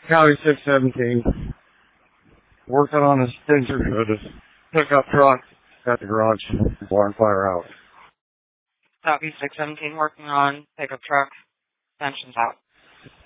County 617, working on a Stinger for this pickup truck at the garage, barn fire out. Southeast 617 working on pickup truck, tensions out.